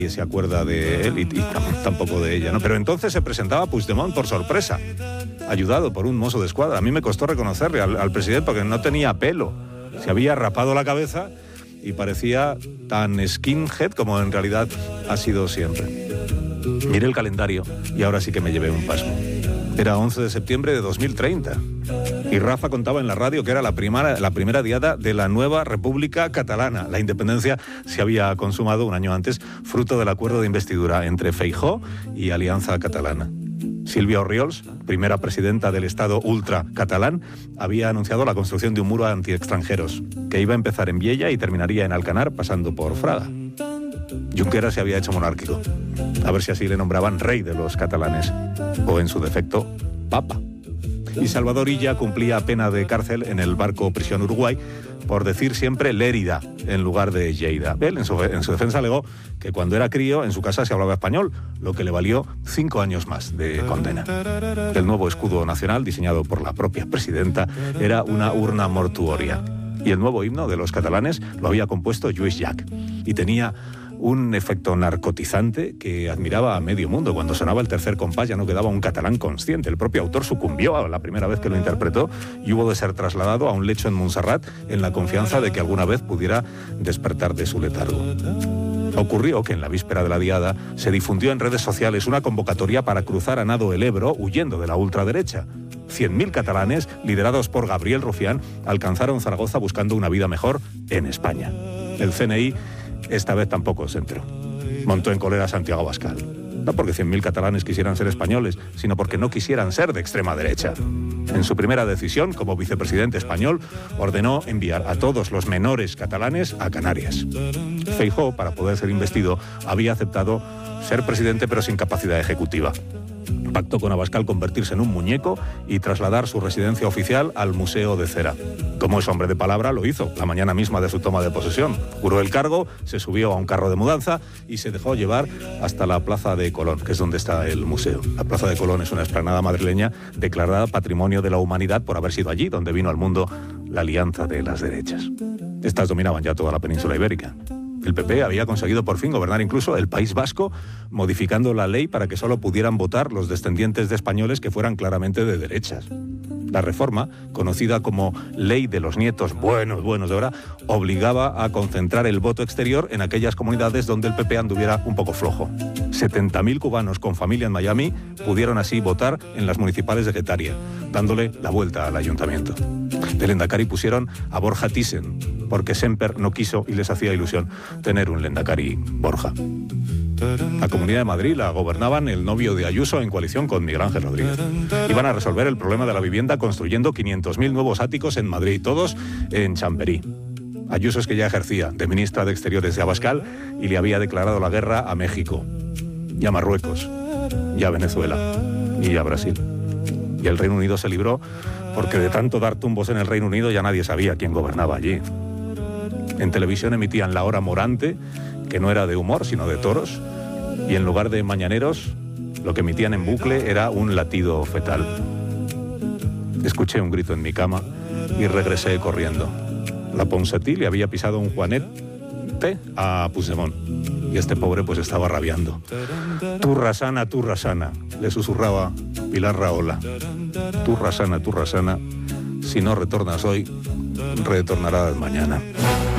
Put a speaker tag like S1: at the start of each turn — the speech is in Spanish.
S1: se acuerda de él y tampoco de ella, ¿no? Pero entonces se presentaba Puigdemont por sorpresa, ayudado por un mozo de escuadra. A mí me costó reconocerle al presidente porque no tenía pelo. Se había rapado la cabeza y parecía tan skinhead como en realidad ha sido siempre. Miré el calendario y ahora sí que me llevé un pasmo. Era 11 de septiembre de 2030 y Rafa contaba en la radio que era la primera diada de la nueva República Catalana. La independencia se había consumado un año antes, fruto del acuerdo de investidura entre Feijóo y Alianza Catalana. Sílvia Orriols, primera presidenta del Estado ultra-catalán, había anunciado la construcción de un muro anti-extranjeros, que iba a empezar en Viella y terminaría en Alcanar, pasando por Fraga. Junqueras se había hecho monárquico, a ver si así le nombraban rey de los catalanes, o en su defecto, papa. Y Salvador Illa cumplía pena de cárcel en el barco Prisión Uruguay por decir siempre Lérida en lugar de Lleida. Él en su defensa alegó que cuando era crío en su casa se hablaba español, lo que le valió 5 años más de condena. El nuevo escudo nacional, diseñado por la propia presidenta, era una urna mortuoria. Y el nuevo himno de los catalanes lo había compuesto Lluís Llach y tenía un efecto narcotizante que admiraba a medio mundo. Cuando sonaba el tercer compás ya no quedaba un catalán consciente. El propio autor sucumbió la primera vez que lo interpretó y hubo de ser trasladado a un lecho en Montserrat en la confianza de que alguna vez pudiera despertar de su letargo. Ocurrió que en la víspera de la diada se difundió en redes sociales una convocatoria para cruzar a nado el Ebro huyendo de la ultraderecha. 100.000 catalanes, liderados por Gabriel Rufián, alcanzaron Zaragoza buscando una vida mejor en España. El CNI esta vez tampoco se enteró. Montó en cólera a Santiago Abascal. No porque 100.000 catalanes quisieran ser españoles, sino porque no quisieran ser de extrema derecha. En su primera decisión, como vicepresidente español, ordenó enviar a todos los menores catalanes a Canarias. Feijóo, para poder ser investido, había aceptado ser presidente pero sin capacidad ejecutiva. Pactó con Abascal convertirse en un muñeco y trasladar su residencia oficial al Museo de Cera. Como es hombre de palabra, lo hizo la mañana misma de su toma de posesión. Juró el cargo, se subió a un carro de mudanza y se dejó llevar hasta la Plaza de Colón, que es donde está el museo. La Plaza de Colón es una explanada madrileña declarada Patrimonio de la Humanidad por haber sido allí donde vino al mundo la alianza de las derechas. Estas dominaban ya toda la península ibérica. El PP había conseguido por fin gobernar incluso el País Vasco, modificando la ley para que solo pudieran votar los descendientes de españoles que fueran claramente de derechas. La reforma, conocida como Ley de los Nietos buenos de ahora, obligaba a concentrar el voto exterior en aquellas comunidades donde el PP anduviera un poco flojo. 70.000 cubanos con familia en Miami pudieron así votar en las municipales de Getaria, dándole la vuelta al ayuntamiento. De Lendakari pusieron a Borja Thyssen, porque Semper no quiso y les hacía ilusión tener un Lendakari Borja. La Comunidad de Madrid la gobernaban el novio de Ayuso en coalición con Miguel Ángel Rodríguez. Iban a resolver el problema de la vivienda construyendo 500.000 nuevos áticos en Madrid, todos en Chamberí. Ayuso es que ya ejercía de ministra de Exteriores de Abascal y le había declarado la guerra a México, y a Marruecos, y a Venezuela, y a Brasil. Y el Reino Unido se libró porque de tanto dar tumbos en el Reino Unido ya nadie sabía quién gobernaba allí. En televisión emitían La Hora Morante, que no era de humor, sino de toros, y en lugar de mañaneros, lo que emitían en bucle era un latido fetal. Escuché un grito en mi cama y regresé corriendo. La Ponsatí le había pisado un juanete a Puigdemont, y este pobre pues estaba rabiando. Turra sana, le susurraba Pilar Rahola. Turra sana, si no retornas hoy, retornarás mañana.